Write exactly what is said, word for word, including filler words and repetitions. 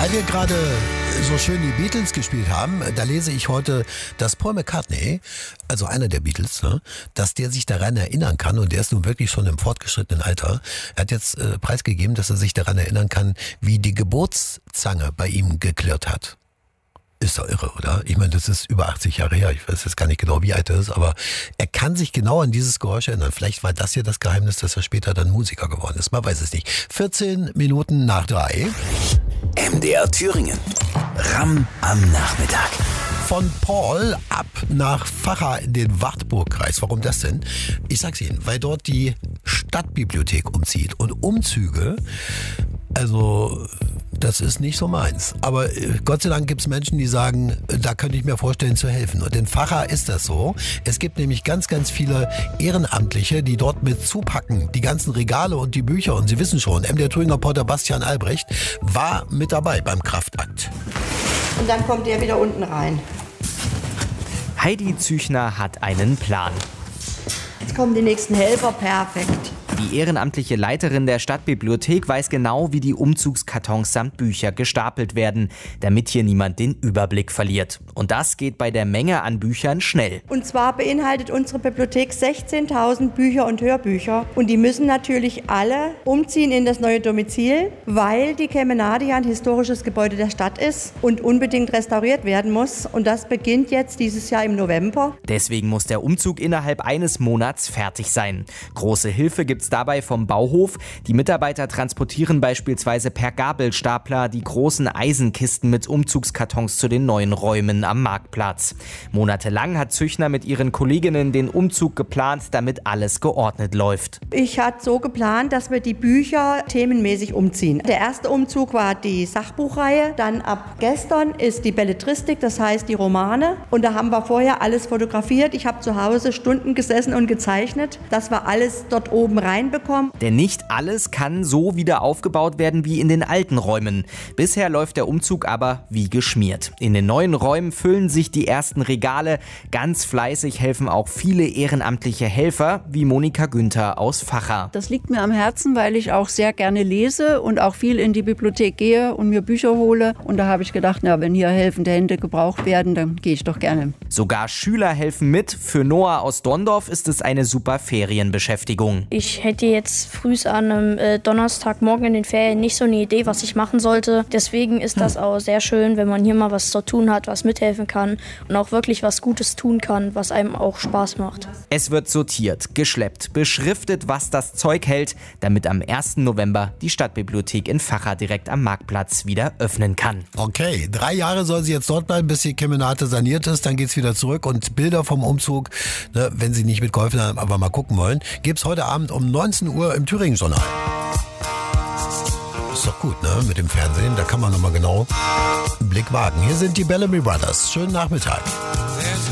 Weil wir gerade so schön die Beatles gespielt haben, da lese ich heute, dass Paul McCartney, also einer der Beatles, ne, dass der sich daran erinnern kann, und der ist nun wirklich schon im fortgeschrittenen Alter, er hat jetzt äh, preisgegeben, dass er sich daran erinnern kann, wie die Geburtszange bei ihm geklirrt hat. Ist doch irre, oder? Ich meine, das ist über achtzig Jahre her. Ich weiß jetzt gar nicht genau, wie alt er ist, aber er kann sich genau an dieses Geräusch erinnern. Vielleicht war das hier das Geheimnis, dass er später dann Musiker geworden ist. Man weiß es nicht. vierzehn Minuten nach drei. M D R Thüringen. Ram am Nachmittag. Von Paul ab nach Vacha in den Wartburgkreis. Warum das denn? Ich sag's Ihnen, weil dort die Stadtbibliothek umzieht. Und Umzüge, also das ist nicht so meins. Aber Gott sei Dank gibt's Menschen, die sagen, da könnte ich mir vorstellen zu helfen. Und in Vacha ist das so. Es gibt nämlich ganz, ganz viele Ehrenamtliche, die dort mit zupacken. Die ganzen Regale und die Bücher. Und Sie wissen schon, M D R Thüringer Reporter Bastian Albrecht war mit dabei beim Kraftakt. Und dann kommt der wieder unten rein. Heidi Züchner hat einen Plan. Jetzt kommen die nächsten Helfer, perfekt. Die ehrenamtliche Leiterin der Stadtbibliothek weiß genau, wie die Umzugskartons samt Bücher gestapelt werden, damit hier niemand den Überblick verliert. Und das geht bei der Menge an Büchern schnell. Und zwar beinhaltet unsere Bibliothek sechzehntausend Bücher und Hörbücher. Und die müssen natürlich alle umziehen in das neue Domizil, weil die Kemenade ja ein historisches Gebäude der Stadt ist und unbedingt restauriert werden muss. Und das beginnt jetzt dieses Jahr im November. Deswegen muss der Umzug innerhalb eines Monats fertig sein. Große Hilfe gibt's dabei vom Bauhof. Die Mitarbeiter transportieren beispielsweise per Gabelstapler die großen Eisenkisten mit Umzugskartons zu den neuen Räumen am Marktplatz. Monatelang hat Züchner mit ihren Kolleginnen den Umzug geplant, damit alles geordnet läuft. Ich hatte so geplant, dass wir die Bücher themenmäßig umziehen. Der erste Umzug war die Sachbuchreihe. Dann ab gestern ist die Belletristik, das heißt die Romane. Und da haben wir vorher alles fotografiert. Ich habe zu Hause Stunden gesessen und gezeichnet, dass wir alles dort oben reinbekommen. Denn nicht alles kann so wieder aufgebaut werden wie in den alten Räumen. Bisher läuft der Umzug aber wie geschmiert. In den neuen Räumen füllen sich die ersten Regale. Ganz fleißig helfen auch viele ehrenamtliche Helfer, wie Monika Günther aus Vacha. Das liegt mir am Herzen, weil ich auch sehr gerne lese und auch viel in die Bibliothek gehe und mir Bücher hole. Und da habe ich gedacht, na, wenn hier helfende Hände gebraucht werden, dann gehe ich doch gerne. Sogar Schüler helfen mit. Für Noah aus Dondorf ist es eine super Ferienbeschäftigung. Ich hätte jetzt früh an einem äh, Donnerstagmorgen in den Ferien nicht so eine Idee, was ich machen sollte. Deswegen ist das auch sehr schön, wenn man hier mal was zu tun hat, was mithelfen kann und auch wirklich was Gutes tun kann, was einem auch Spaß macht. Es wird sortiert, geschleppt, beschriftet, was das Zeug hält, damit am ersten November die Stadtbibliothek in Vacha direkt am Marktplatz wieder öffnen kann. Okay, drei Jahre soll sie jetzt dort bleiben, bis die Kemenate saniert ist. Dann geht's wieder zurück. Und Bilder vom Umzug, ne, wenn Sie nicht mitgeholfen haben, aber mal gucken wollen, gibt's heute Abend um neunzehn Uhr im Thüringen-Journal. Ist doch gut, ne? Mit dem Fernsehen, da kann man nochmal genau einen Blick wagen. Hier sind die Bellamy Brothers. Schönen Nachmittag.